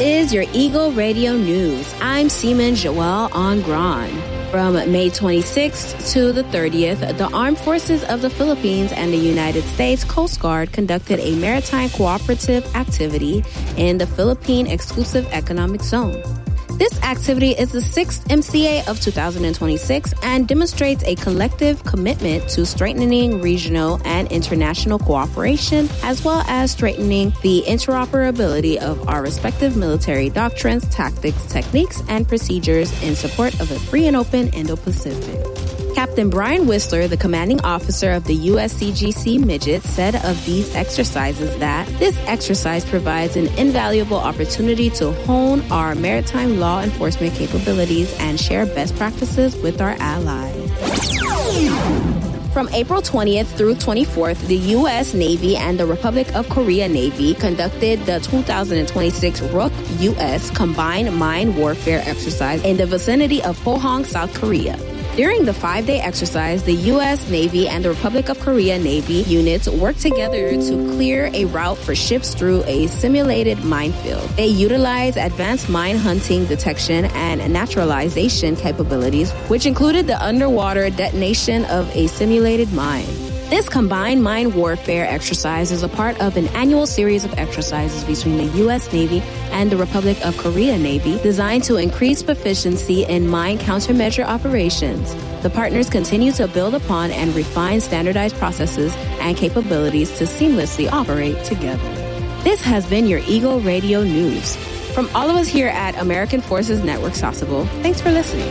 is your Eagle Radio News. I'm Seaman Joelle Angran. From May 26th to the 30th, the Armed Forces of the Philippines and the United States Coast Guard conducted a maritime cooperative activity in the Philippine Exclusive Economic Zone. This activity is the 6th MCA of 2026 and demonstrates a collective commitment to strengthening regional and international cooperation, as well as strengthening the interoperability of our respective military doctrines, tactics, techniques, and procedures in support of a free and open Indo-Pacific. Captain Brian Whistler, the commanding officer of the USCGC Midget, said of these exercises that this exercise provides an invaluable opportunity to hone our maritime law enforcement capabilities and share best practices with our allies. From April 20th through 24th, the U.S. Navy and the Republic of Korea Navy conducted the 2026 Rook U.S. Combined Mine Warfare Exercise in the vicinity of Pohang, South Korea. During the 5-day exercise, the U.S. Navy and the Republic of Korea Navy units worked together to clear a route for ships through a simulated minefield. They utilized advanced mine hunting detection and naturalization capabilities, which included the underwater detonation of a simulated mine. This combined mine warfare exercise is a part of an annual series of exercises between the U.S. Navy and the Republic of Korea Navy designed to increase proficiency in mine countermeasure operations. The partners continue to build upon and refine standardized processes and capabilities to seamlessly operate together. This has been your Eagle Radio News. From all of us here at American Forces Network Sasebo, thanks for listening.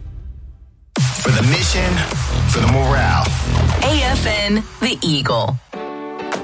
For the mission, for the morale. AFN, the Eagle.